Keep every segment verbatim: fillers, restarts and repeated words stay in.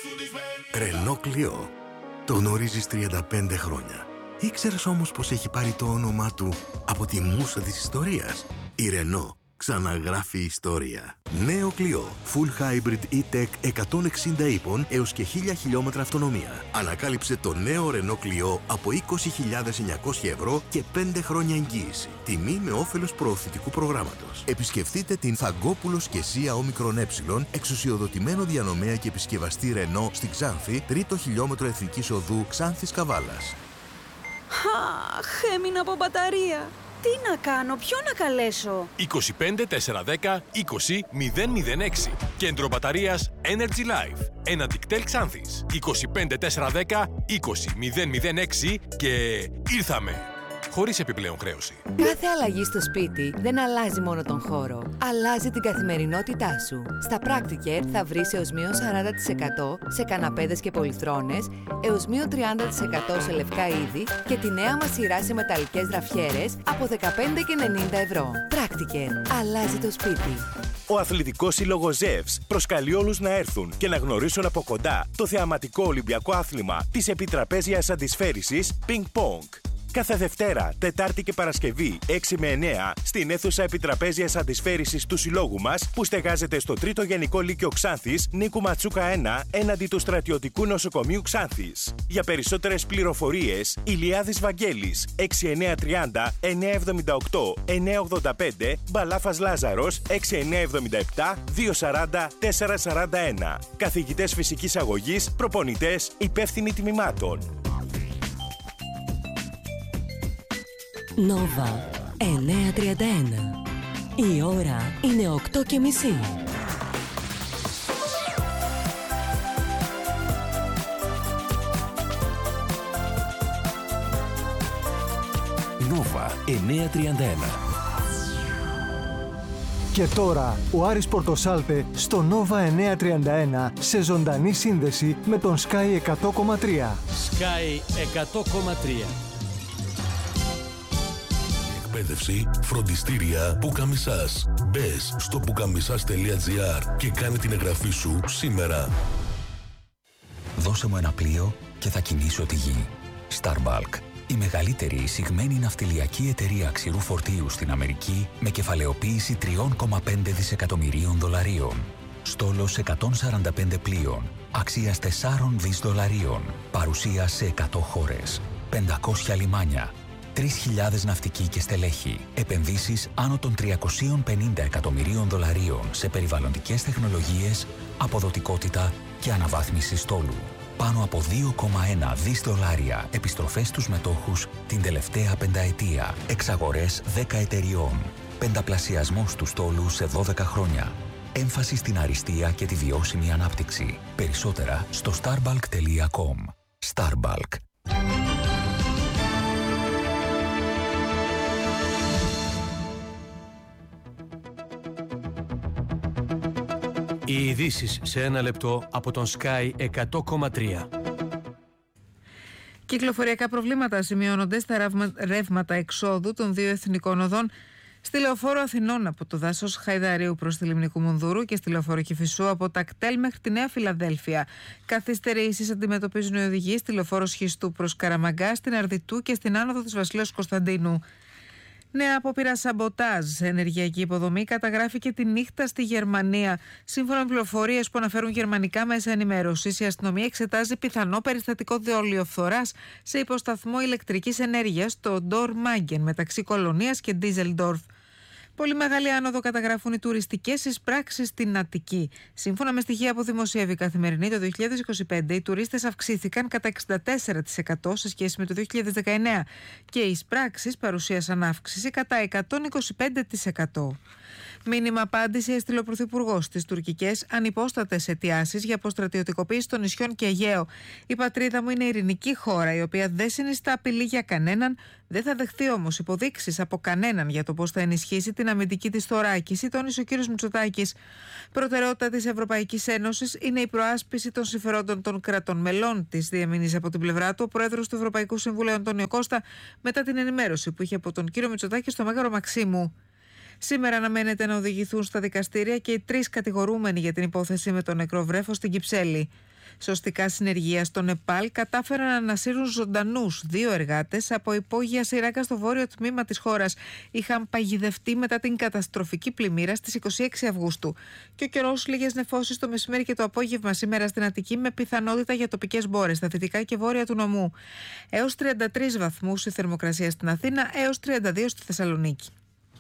Ρενό Κλειό. Το γνωρίζεις τριάντα πέντε χρόνια. Ήξερες όμως πως έχει πάρει το όνομά του από τη μούσα της ιστορίας? Η Ρενό ξαναγράφει ιστορία. Νέο Κλειό. Full Hybrid E-Tech εκατόν εξήντα ύπων έως και χίλια χιλιόμετρα αυτονομία. Ανακάλυψε το νέο Ρενό Κλειό από είκοσι χιλιάδες εννιακόσια ευρώ και πέντε χρόνια εγγύηση. Τιμή με όφελος προωθητικού προγράμματος. Επισκεφτείτε την Φαγκόπουλος και Σία Όμικρον Ε, εξουσιοδοτημένο διανομέα και επισκευαστή Ρενό στην Ξάνθη, τρίτο χιλιόμετρο Εθνικής Οδού Ξάνθης Καβάλας. Αχ, έμεινα από μπαταρία. Τι να κάνω, ποιον να καλέσω? είκοσι πέντε τετρακόσια δέκα είκοσι μηδέν μηδέν έξι. Κέντρο μπαταρίας Energy Life. Ένα Ticktel Ξάνθης. είκοσι πέντε τετρακόσια δέκα είκοσι μηδέν μηδέν έξι και ήρθαμε. Χωρίς επιπλέον χρέωση. Κάθε αλλαγή στο σπίτι δεν αλλάζει μόνο τον χώρο. Αλλάζει την καθημερινότητά σου. Στα Practicare θα βρεις έως μείον σαράντα τοις εκατό σε καναπέδες και πολυθρόνες, έως μείον τριάντα τοις εκατό σε λευκά είδη και τη νέα μας σειρά σε μεταλλικές ραφιέρες από δεκαπέντε και ενενήντα ευρώ. Practicare. Αλλάζει το σπίτι. Ο Αθλητικός Σύλλογος Ζεύς προσκαλεί όλους να έρθουν και να γνωρίσουν από κοντά το θεαματικό Ολυμπιακό άθλημα της επιτραπέζιας αντισφαίρισης Ping Pong. Κάθε Δευτέρα, Τετάρτη και Παρασκευή, έξι με εννέα, στην αίθουσα επιτραπέζιας αντισφαίρισης του συλλόγου μας, που στεγάζεται στο τρίτο Γενικό Λύκειο Ξάνθης, Νίκου Ματσούκα ένα, έναντι του Στρατιωτικού Νοσοκομείου Ξάνθης. Για περισσότερες πληροφορίες, Ηλιάδης Βαγγέλης, έξι εννιά τριάντα εννιά εβδομήντα οκτώ εννιά ογδόντα πέντε, Μπαλάφας Λάζαρος, έξι εννιά εβδομήντα επτά δύο σαράντα τέσσερα σαράντα ένα. Καθηγητές φυσικής αγωγής, προπονητές, υπεύθυνοι τμήματων. Νόβα εννιακόσια τριάντα ένα. Η ώρα είναι οκτώ και μισή. Νόβα εννιακόσια τριάντα ένα. Και τώρα ο Άρης Πορτοσάλτε στο Νόβα εννιακόσια τριάντα ένα σε ζωντανή σύνδεση με τον Sky εκατό κόμμα τρία. Sky εκατό κόμμα τρία. Εκπαίδευση, φροντιστήρια, Πουκαμισάς. Μπες στο πουκαμισάς τελεία τζι άρ και κάνε την εγγραφή σου σήμερα. Δώσε μου ένα πλοίο και θα κινήσω τη γη. Starbulk. Η μεγαλύτερη εισηγμένη ναυτιλιακή εταιρεία ξηρού φορτίου στην Αμερική με κεφαλαιοποίηση τρία κόμμα πέντε δισεκατομμυρίων δολαρίων. Στόλος εκατόν σαράντα πέντε πλοίων, αξίας τέσσερα δισεκατομμύρια δολαρίων. Παρουσία σε εκατό χώρες. πεντακόσια λιμάνια. τρεις χιλιάδες ναυτικοί και στελέχη. Επενδύσεις άνω των τριακόσια πενήντα εκατομμυρίων δολαρίων σε περιβαλλοντικές τεχνολογίες, αποδοτικότητα και αναβάθμιση στόλου. Πάνω από δύο κόμμα ένα δισεκατομμύρια δολάρια επιστροφές στους μετόχους την τελευταία πενταετία. Εξαγορές δέκα εταιριών. Πενταπλασιασμός του στόλου σε δώδεκα χρόνια. Έμφαση στην αριστεία και τη βιώσιμη ανάπτυξη. Περισσότερα στο starbulk τελεία com. Starbulk. Οι ειδήσεις σε ένα λεπτό από τον Sky εκατό κόμμα τρία. Κυκλοφοριακά προβλήματα σημειώνονται στα ρεύματα εξόδου των δύο εθνικών οδών στη Λεωφόρο Αθηνών από το δάσος Χαϊδαρίου προς τη Λιμνή Κουμουνδούρου και στη Λεωφόρο Κηφισού από τα κτέλ μέχρι τη Νέα Φιλαδέλφια. Καθυστερήσεις αντιμετωπίζουν οι οδηγοί στη Λεωφόρο Σχιστού προς Καραμαγκά, στην Αρδιτού και στην άνοδο της Βασιλέως Κωνσταντίνου. Νέα απόπειρα σαμποτάζ σε ενεργειακή υποδομή καταγράφηκε τη νύχτα στη Γερμανία. Σύμφωνα με πληροφορίες που αναφέρουν γερμανικά μέσα ενημέρωσης, η αστυνομία εξετάζει πιθανό περιστατικό δολιοφθοράς σε υποσταθμό ηλεκτρικής ενέργειας στο Ντορμάγκεν μεταξύ Κολονίας και Ντίζελντορφ. Πολύ μεγάλη άνοδο καταγράφουν οι τουριστικές εισπράξεις στην Αττική. Σύμφωνα με στοιχεία που δημοσιεύει η Καθημερινή, το δύο χιλιάδες είκοσι πέντε οι τουρίστες αυξήθηκαν κατά εξήντα τέσσερα τοις εκατό σε σχέση με το δύο χιλιάδες δεκαεννέα και οι εισπράξεις παρουσίασαν αύξηση κατά εκατόν είκοσι πέντε τοις εκατό. Μήνυμα απάντηση έστειλε ο Πρωθυπουργός στις τουρκικές ανυπόστατες αιτιάσεις για αποστρατιωτικοποίηση των νησιών και Αιγαίο. Η πατρίδα μου είναι ειρηνική χώρα, η οποία δεν συνιστά απειλή για κανέναν, δεν θα δεχθεί όμως υποδείξεις από κανέναν για το πώς θα ενισχύσει την αμυντική της θωράκιση, τόνισε ο κ. Μητσοτάκης. Προτεραιότητα της Ευρωπαϊκής Ένωσης είναι η προάσπιση των συμφερόντων των κρατών μελών της, διαμηνύσει από την πλευρά του ο Πρόεδρος του Ευρωπαϊκού Συμβουλίου Αντώνιο Κώστα μετά την ενημέρωση που είχε από τον κ. Μητσοτάκη στο Μέγαρο Μαξίμου. Σήμερα αναμένεται να οδηγηθούν στα δικαστήρια και οι τρεις κατηγορούμενοι για την υπόθεση με τον νεκρό βρέφο στην Κυψέλη. Σωστικά συνεργεία στο Νεπάλ κατάφεραν να ανασύρουν ζωντανούς δύο εργάτες από υπόγεια σειράγγα στο βόρειο τμήμα της χώρας. Είχαν παγιδευτεί μετά την καταστροφική πλημμύρα στις είκοσι έξι Αυγούστου. Και ο καιρός, λίγες νεφώσεις το μεσημέρι και το απόγευμα σήμερα στην Αττική, με πιθανότητα για τοπικές μπόρες στα δυτικά και βόρεια του νομού. Έως τριάντα τρεις βαθμούς η θερμοκρασία στην Αθήνα, έως τριάντα δύο στη Θεσσαλονίκη.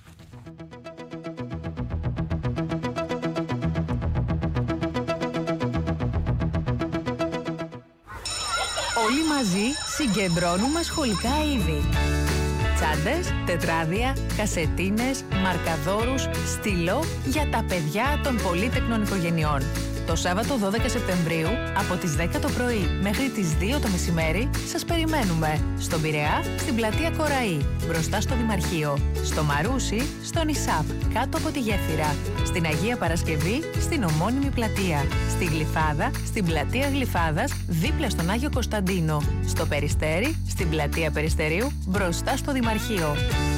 Όλοι μαζί συγκεντρώνουμε σχολικά είδη. Τσάντες, τετράδια, κασετίνες, μαρκαδόρους, στυλό για τα παιδιά των πολύτεκνων οικογενειών. Το Σάββατο δώδεκα Σεπτεμβρίου από τις δέκα το πρωί μέχρι τις δύο το μεσημέρι σας περιμένουμε στον Πειραιά, στην πλατεία Κοραή, μπροστά στο Δημαρχείο, στο Μαρούσι, στον Ισάπ, κάτω από τη γέφυρα, στην Αγία Παρασκευή, στην ομώνυμη πλατεία, στη Γλυφάδα, στην πλατεία Γλυφάδας, δίπλα στον Άγιο Κωνσταντίνο, στο Περιστέρι, στην πλατεία Περιστερίου, μπροστά στο Δημαρχείο.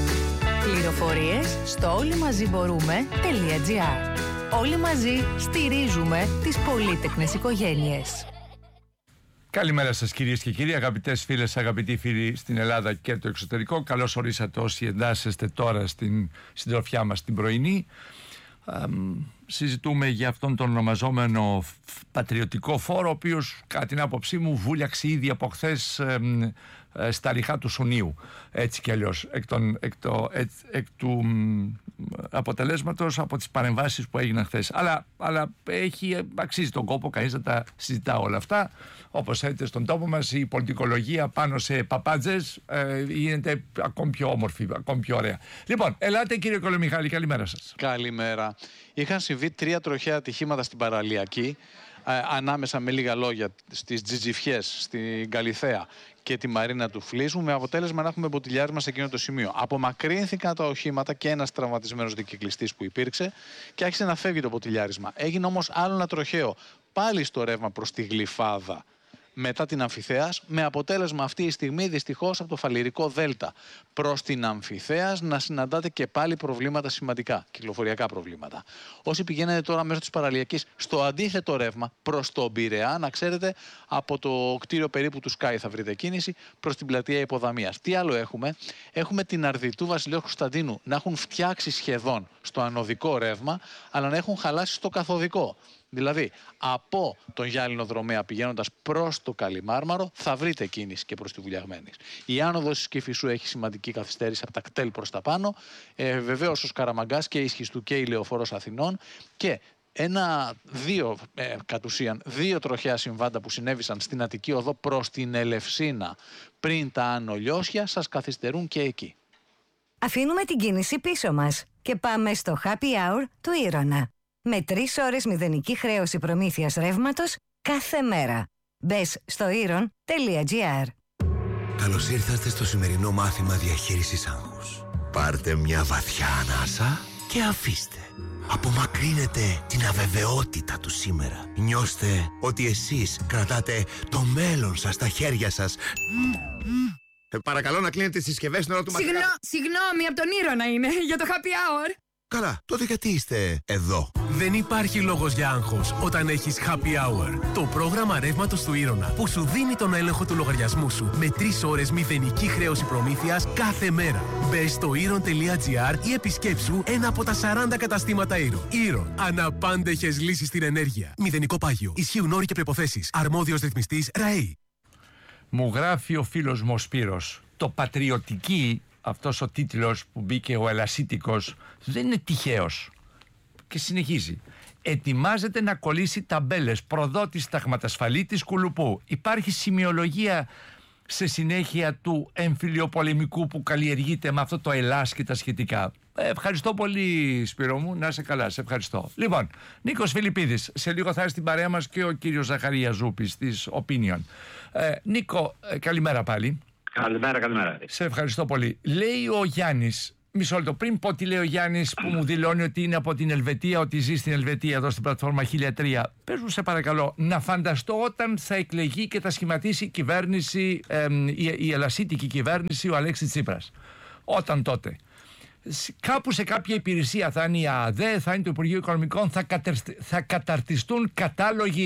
Πληροφορίες στο όλοιμαζιμπορούμε.gr. Όλοι μαζί στηρίζουμε τις πολύτεκνες οικογένειες. Καλημέρα σας κυρίες και κύριοι, αγαπητές φίλες, αγαπητοί φίλοι στην Ελλάδα και το εξωτερικό. Καλώς ορίσατε όσοι εντάσσεστε τώρα στην συντροφιά μας την πρωινή. Ε, συζητούμε για αυτόν τον ονομαζόμενο πατριωτικό φόρο, ο οποίος κατά την άποψή μου βούλιαξε ήδη από χθες ε, ε, στα ριχά του Σουνίου, έτσι κι αλλιώς, εκ, των, εκ, το, εκ, εκ του αποτελέσματος από τις παρεμβάσεις που έγιναν χθες. Αλλά, αλλά έχει, αξίζει τον κόπο κανείς να τα συζητά όλα αυτά. Όπως θέλετε στον τόπο μας, η πολιτικολογία πάνω σε παπάντζες ε, γίνεται ακόμη πιο όμορφη, ακόμη πιο ωραία. Λοιπόν, ελάτε κύριε Κολομιχάλη, καλημέρα σας. Καλημέρα. Είχαν συμβεί τρία τροχαία ατυχήματα στην παραλιακή, ε, ανάμεσα με λίγα λόγια στις Τζιτζιφιές, στην Καλιθέα και τη Μαρίνα του Φλίσμου, με αποτέλεσμα να έχουμε μποτιλιάρισμα σε εκείνο το σημείο. Απομακρύνθηκαν τα οχήματα και ένας τραυματισμένος δικυκλιστής που υπήρξε και άρχισε να φεύγει το μποτιλιάρισμα. Έγινε όμως άλλο ένα τροχαίο πάλι στο ρεύμα προς τη Γλυφάδα, μετά την Αμφιθέας, με αποτέλεσμα αυτή η στιγμή δυστυχώς από το Φαλιρικό Δέλτα προς την Αμφιθέας να συναντάτε και πάλι προβλήματα σημαντικά, κυκλοφοριακά προβλήματα. Όσοι πηγαίνετε τώρα μέσω της παραλιακής στο αντίθετο ρεύμα προς τον Πειραιά, να ξέρετε από το κτίριο περίπου του Sky θα βρείτε κίνηση προς την πλατεία Υποδαμίας. Τι άλλο έχουμε? Έχουμε την Αρδιτού Βασιλείου Κωνσταντίνου να έχουν φτιάξει σχεδόν στο ανωδικό ρεύμα, αλλά να έχουν χαλάσει στο καθοδικό. Δηλαδή, από τον Γυάλινο Δρομέα πηγαίνοντας προς το Καλιμάρμαρο, θα βρείτε κίνηση και προς τη Βουλιαγμένης. Η άνοδος της Κηφισού έχει σημαντική καθυστέρηση από τα κτέλ προς τα πάνω. Ε, βεβαίως ο Σκαραμαγκάς και η Σχιστού και η Λεωφόρος Αθηνών. Και ένα, δύο, ε, κατ' ουσίαν, δύο τροχαία συμβάντα που συνέβησαν στην Αττική Οδό προς την Ελευσίνα πριν τα Άνω Λιώσια, σας καθυστερούν και εκεί. Αφήνουμε την κίνηση πίσω μας και πάμε στο Happy Hour του Ήρωνα. Με τρεις ώρες μηδενική χρέωση προμήθειας ρεύματος κάθε μέρα. Μπες στο ήρων τελεία τζι άρ. Καλώς ήρθατε στο σημερινό μάθημα διαχείρισης άγχους. Πάρτε μια βαθιά ανάσα και αφήστε. Απομακρύνετε την αβεβαιότητα του σήμερα. Νιώστε ότι εσείς κρατάτε το μέλλον σας στα χέρια σας. Ε, παρακαλώ να κλείνετε τις συσκευές στην ώρα του μαθήματος. Συγγνώ, συγγνώμη, από τον Ήρωνα είναι, για το Happy Hour. Καλά, τότε γιατί είστε εδώ? Δεν υπάρχει λόγος για άγχος όταν έχεις Happy Hour. Το πρόγραμμα ρεύματος του Ήρωνα που σου δίνει τον έλεγχο του λογαριασμού σου με τρεις ώρες μηδενική χρέωση προμήθειας κάθε μέρα. Μπες στο ήρων τελεία τζι άρ ή επισκέψου ένα από τα σαράντα καταστήματα Ήρων. Ήρων. Αναπάντεχες λύσεις στην ενέργεια. Μηδενικό πάγιο. Ισχύουν όροι και προϋποθέσεις. Αρμόδιος ρυθμιστής ΡΑΕΗ. Μου γράφει ο φίλος μου ο Σπύρος. Το πατριωτική, αυτός ο τίτλος που μπήκε ο ελασίτικος, δεν είναι τυχαίος. Και συνεχίζει. Ετοιμάζεται να κολλήσει ταμπέλες προδότης ταγματασφαλίτης Κουλουπού. Υπάρχει σημειολογία σε συνέχεια του εμφυλιοπολεμικού που καλλιεργείται με αυτό το Ελλάς και τα σχετικά. Ε, ευχαριστώ πολύ Σπύρο μου, να είσαι καλά, σε ευχαριστώ. Λοιπόν, Νίκος Φιλιππίδης, σε λίγο θα έρθει στην παρέα μας και ο κύριος Ζαχαρία Ζούπης της Opinion. Ε, Νίκο, ε, καλημέρα πάλι. Καλημέρα, καλημέρα. Σε ευχαριστώ πολύ. Λέει ο Γιάννης, μισό λεπτό, πριν πω τι λέει ο Γιάννης που μου δηλώνει ότι είναι από την Ελβετία, ότι ζει στην Ελβετία εδώ στην πλατφόρμα χίλια τρία. Πες μου σε παρακαλώ, να φανταστώ όταν θα εκλεγεί και θα σχηματίσει η κυβέρνηση, ε, η, η ελασίτικη κυβέρνηση, ο Αλέξης Τσίπρας. Όταν τότε. Κάπου σε κάποια υπηρεσία θα είναι η ΑΔΕ, θα είναι το Υπουργείο Οικονομικών, θα, κατερ, θα καταρτιστούν κατάλογοι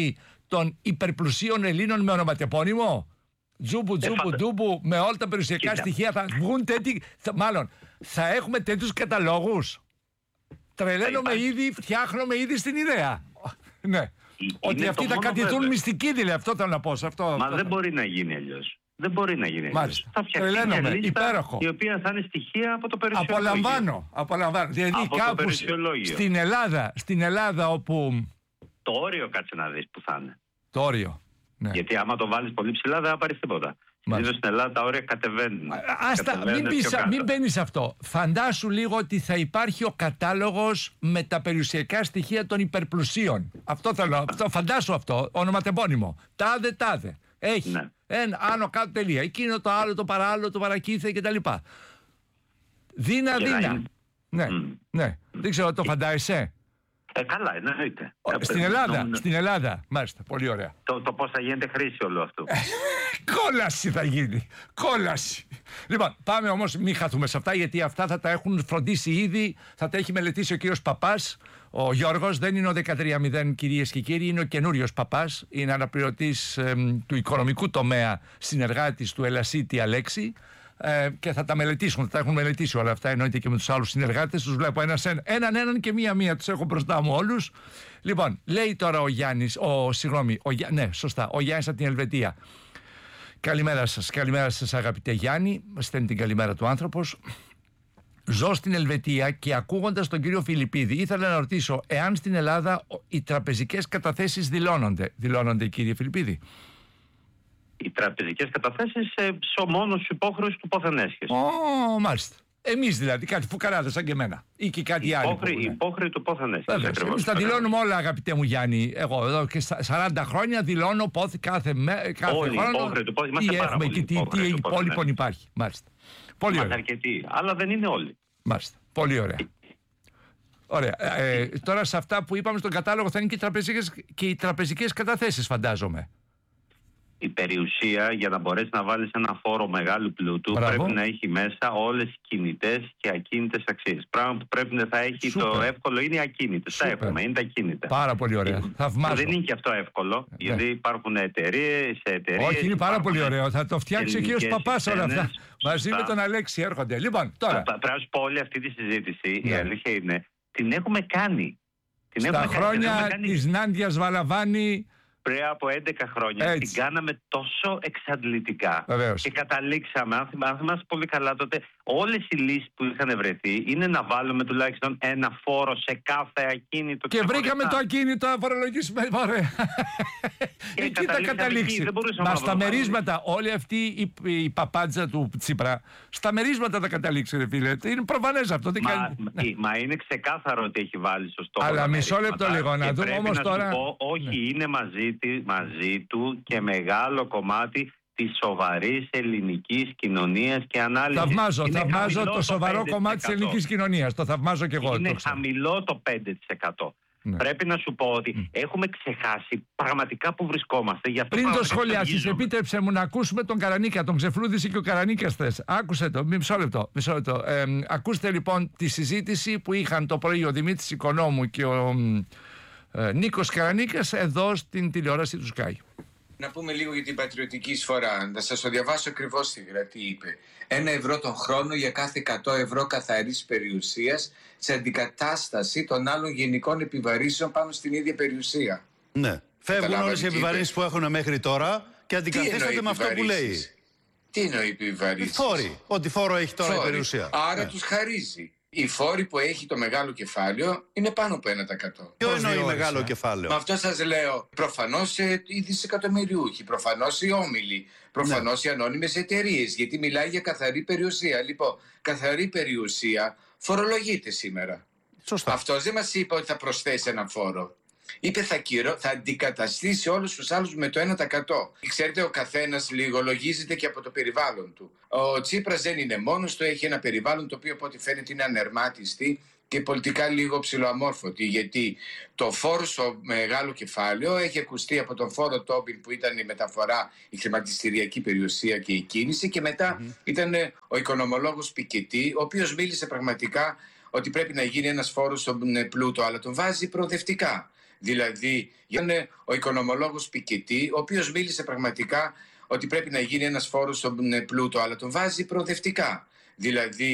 των υπερπλουσίων Ελλήνων με ονοματεπώνυμο. Τζούμπου, τζούμπου, τζούμπου, με όλα τα περιουσιακά Κοίτα. στοιχεία θα βγουν τέτοιοι. Θα, μάλλον, θα έχουμε τέτοιους καταλόγους. Τρελαίνομαι ήδη, φτιάχνομαι ήδη στην ιδέα. Ναι. Είναι ότι αυτοί θα κατηθούν μυστικοί, δηλαδή. Αυτό θέλω να πω. Αυτό, Μα αυτό. δεν μπορεί να γίνει αλλιώς. Δεν μπορεί να γίνει αλλιώς. Θα φτιαχτεί μια λίστα υπέροχο. η οποία θα είναι στοιχεία από το περιουσιολόγιο. Απολαμβάνω. απολαμβάνω. Δηλαδή από κάπου στην Ελλάδα, στην Ελλάδα όπου... Το όριο κάτσε να δεις που θα είναι. Το όριο. Ναι. Γιατί άμα το βάλεις πολύ ψηλά δεν θα πάρεις τίποτα. Συνήθως στην Ελλάδα τα όρια κατεβαίνουν. Άστα, κατεβαίνουν μην, πεις, μην μπαίνεις αυτό. Φαντάσου λίγο ότι θα υπάρχει ο κατάλογος με τα περιουσιακά στοιχεία των υπερπλουσίων. Αυτό θέλω. Αυτό, φαντάσου αυτό. Ονοματεπώνυμο. Τάδε, τάδε. Έχει. Ναι. Ένα άνω κάτω τελεία. Εκείνο το άλλο, το παράλληλο, το παρακύθε κτλ. Δίνα, και δίνα. Ναι, mm. ναι. Δεν ξέρω, το φαντάζεσαι. Ε, καλά, εννοείται. Στην Ελλάδα, νομίζω... στην Ελλάδα. Μάλιστα, πολύ ωραία. Το, το πώς θα γίνεται χρήση όλο αυτό. Κόλαση θα γίνει. Κόλαση. Λοιπόν, πάμε όμως, μην χαθούμε σε αυτά, γιατί αυτά θα τα έχουν φροντίσει ήδη, θα τα έχει μελετήσει ο κύριος Παπάς. Ο Γιώργος δεν είναι ο δεκατρία μηδέν, κυρίες και κύριοι, είναι ο καινούριος Παπάς. Είναι αναπληρωτής ε, του οικονομικού τομέα, συνεργάτης του Ελασίτη Αλέξη. Ε, και θα τα μελετήσουν, θα τα έχουν μελετήσει όλα αυτά, εννοείται και με τους άλλους συνεργάτες. Τους βλέπω ένας, έναν έναν και μία-μία, τους έχω μπροστά μου όλους. Λοιπόν, λέει τώρα ο Γιάννης, ο, συγγνώμη, ο, ναι, σωστά, ο Γιάννης από την Ελβετία. Καλημέρα σας, καλημέρα σας αγαπητέ Γιάννη, στέλνει την καλημέρα του άνθρωπος. Ζω στην Ελβετία και ακούγοντας τον κύριο Φιλιππίδη, ήθελα να ρωτήσω εάν στην Ελλάδα οι τραπεζικές καταθέσεις δηλώνονται. Δηλώνονται, κύριε Φιλιππίδη? Οι τραπεζικές καταθέσεις σε ο μόνος υπόχρεος του πόθεν έσχεσαι. Ω, μάλιστα. Εμείς δηλαδή, κάτι φουκαράδες σαν και εμένα. Ή και κάτι υπόχρη, άλλο. Οι υπόχρεοι του πόθεν έσχεσαι. Εμείς τα δηλώνουμε όλα, αγαπητέ μου Γιάννη. Εγώ εδώ και σαράντα χρόνια δηλώνω πόθη κάθε, με, κάθε όλοι χρόνο. Όλοι του τι έχουμε και τι, τι υπόλοιπον υπάρχει. Μάλιστα. Πολύ ωραία. Αρκετοί, αλλά δεν είναι όλοι. Μάλιστα. Πολύ ωραία. Ωραία. Ε, τώρα σε αυτά που είπαμε στον κατάλογο θα είναι και οι τραπεζικές, και οι τραπεζικές καταθέσεις, φαντάζομαι. Η περιουσία, για να μπορέσει να βάλεις ένα φόρο μεγάλου πλούτου, Μπράβο. πρέπει να έχει μέσα όλες οι κινητές και ακίνητες αξίες. Πράγμα που πρέπει να θα έχει. Σούπερ. Το εύκολο είναι οι ακίνητες. Τα έχουμε, είναι τα ακίνητα. Πάρα πολύ ωραία. Θαυμάζω. Δεν είναι και αυτό εύκολο, ναι. γιατί υπάρχουν εταιρείες, εταιρείες. Όχι, είναι πάρα πολύ ωραίο. Θα το φτιάξει ο κύριος Παπάς όλα αυτά. Μαζί με τον Αλέξη έρχονται. Λοιπόν, τώρα. Πρέπει να σου πω όλη αυτή τη συζήτηση, ναι. η αλήθεια είναι, την έχουμε κάνει. Την Στα έχουμε χρόνια κάνει. Της Νάντιας Βαλαβάνη. Πριν από έντεκα χρόνια Έτσι. την κάναμε τόσο εξαντλητικά. Βεβαίως. Και καταλήξαμε, αν θυμάσαι πολύ καλά τότε, όλες οι λύσεις που είχαν βρεθεί είναι να βάλουμε τουλάχιστον ένα φόρο σε κάθε ακίνητο. Και βρήκαμε το ακίνητο να φορολογήσουμε. Εκεί θα καταλήξει. Μα στα μερίσματα, όλη αυτή η, η παπάντζα του Τσίπρα, στα μερίσματα θα καταλήξει, ρε φίλε. Είναι προφανές αυτό. Μα, μα, μα είναι ξεκάθαρο ότι έχει βάλει στο στόχο. Αλλά μισό λεπτό λίγο να δούμε όμως τώρα. Πω, όχι, ναι. είναι μαζί μαζί του και μεγάλο κομμάτι της σοβαρής ελληνικής κοινωνίας και ανάλυσης. Θαυμάζω, θαυμάζω το σοβαρό κομμάτι της ελληνικής κοινωνίας. Το θαυμάζω και εγώ. Είναι το χαμηλό το πέντε τοις εκατό. Ναι. Πρέπει να σου πω ότι mm. έχουμε ξεχάσει πραγματικά που βρισκόμαστε. Γι' αυτό Πριν το σχολιάσεις, επίτρεψε μου να ακούσουμε τον Καρανίκα. Τον ξεφλούδισε και ο Καρανίκας θες. Άκουσε το, μισό λεπτό. Μισό λεπτό. Ε, ακούστε λοιπόν τη συζήτηση που είχαν το πρωί ο Δημήτρης Οικονόμου και ο ε, Νίκος Καρανίκας εδώ στην τηλεόραση του Sky. Να πούμε λίγο για την πατριωτική εισφορά. Να σας το διαβάσω ακριβώς τι είπε. Ένα ευρώ τον χρόνο για κάθε εκατό ευρώ καθαρής περιουσίας σε αντικατάσταση των άλλων γενικών επιβαρύσεων πάνω στην ίδια περιουσία. Ναι. Φεύγουν όλες οι επιβαρύσεις που έχουν μέχρι τώρα και αντικαθίσταται με αυτό που λέει. Τι εννοεί επιβαρύσεις? Φόροι. Ό,τι φόρο έχει τώρα Φόροι. η περιουσία. Άρα ναι. τους χαρίζει. Οι φόροι που έχει το μεγάλο κεφάλαιο είναι πάνω από ένα τοις εκατό. Ποιο εννοεί μεγάλο κεφάλαιο? Με αυτό σας λέω. Προφανώς οι δισεκατομμυριούχοι, προφανώς οι όμιλοι, προφανώς ναι. οι ανώνυμες εταιρείες. Γιατί μιλάει για καθαρή περιουσία. Λοιπόν, καθαρή περιουσία φορολογείται σήμερα. Σωστά. Αυτός δεν μας είπε ότι θα προσθέσει ένα φόρο. Είπε θα, κύρο, θα αντικαταστήσει όλους τους άλλους με το ένα τοις εκατό. Ξέρετε, ο καθένας λίγο λογίζεται και από το περιβάλλον του. Ο Τσίπρας δεν είναι μόνος του, έχει ένα περιβάλλον το οποίο από ό,τι φαίνεται είναι ανερμάτιστη και πολιτικά λίγο ψιλοαμόρφωτη. Γιατί το φόρο στο μεγάλο κεφάλαιο έχει ακουστεί από τον φόρο Τόμπιν που ήταν η μεταφορά, η χρηματιστηριακή περιουσία και η κίνηση, και μετά mm-hmm. ήταν ο οικονομολόγος Πικετή, ο οποίος μίλησε πραγματικά ότι πρέπει να γίνει ένας φόρος στον πλούτο, αλλά τον βάζει προοδευτικά. Δηλαδή, είναι ο οικονομολόγος Πικετή, ο οποίος μίλησε πραγματικά ότι πρέπει να γίνει ένας φόρος στον πλούτο, αλλά τον βάζει προοδευτικά. Δηλαδή,